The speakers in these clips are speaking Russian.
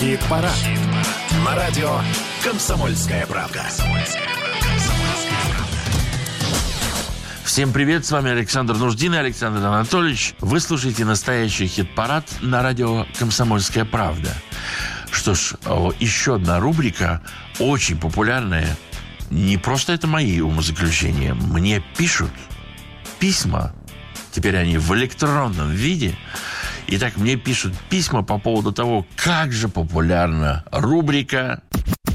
Хит-парад на радио «Комсомольская правда». Всем привет, с вами Александр Нуждин и Александр Анатольевич. Вы слушаете настоящий хит-парад на радио «Комсомольская правда». Что ж, еще одна рубрика, очень популярная. Не просто это мои умозаключения. Мне пишут письма. Теперь они в электронном виде. Итак, мне пишут письма по поводу того, как же популярна рубрика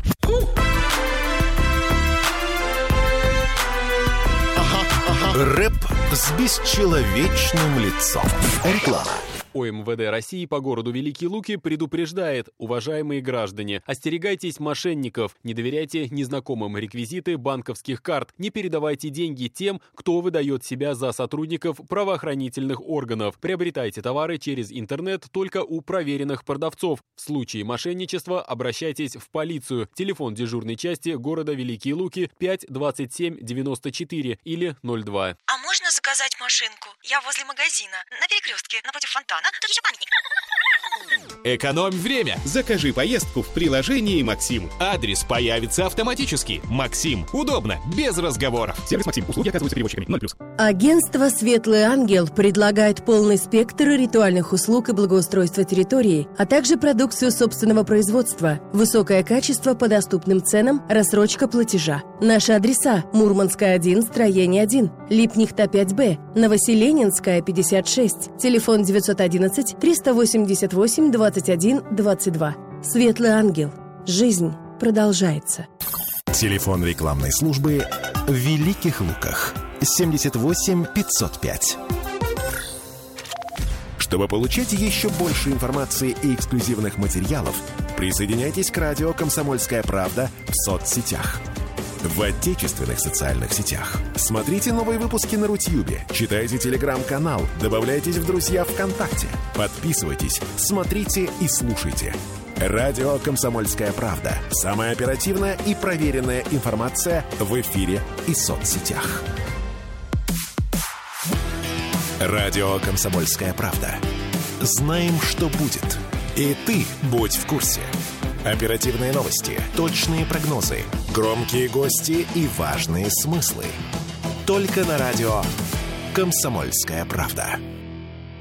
Рэп с бесчеловечным лицом. Реклама. ОМВД России по городу Великие Луки предупреждает: уважаемые граждане, остерегайтесь мошенников, не доверяйте незнакомым реквизиты банковских карт, не передавайте деньги тем, кто выдает себя за сотрудников правоохранительных органов, приобретайте товары через интернет только у проверенных продавцов. В случае мошенничества обращайтесь в полицию. Телефон дежурной части города Великие Луки 5 27 94 или 02. А можно заказать машинку? Я возле магазина, на перекрестке, напротив фонтана. Тут еще памятник. Экономь время. Закажи поездку в приложении «Максим». Адрес появится автоматически. «Максим». Удобно, без разговоров. Сервис «Максим». Услуги оказываются перевозчиками. 0+. Агентство «Светлый ангел» предлагает полный спектр ритуальных услуг и благоустройства территории, а также продукцию собственного производства, высокое качество по доступным ценам, рассрочка платежа. Наши адреса: Мурманская, 1, строение 1, Липнихта, 5Б, Новоселенинская, 56, телефон 911 388 21 22. «Светлый ангел». Жизнь продолжается. Телефон рекламной службы в Великих Луках 78 505. Чтобы получать еще больше информации и эксклюзивных материалов, присоединяйтесь к радио «Комсомольская правда» в соцсетях. В отечественных социальных сетях. Смотрите новые выпуски на Рутьюбе, читайте телеграм-канал, добавляйтесь в друзья ВКонтакте, подписывайтесь, смотрите и слушайте. Радио «Комсомольская правда». Самая оперативная и проверенная информация в эфире и соцсетях. Радио «Комсомольская правда». Знаем, что будет. И ты будь в курсе. Оперативные новости, точные прогнозы, громкие гости и важные смыслы. Только на радио «Комсомольская правда».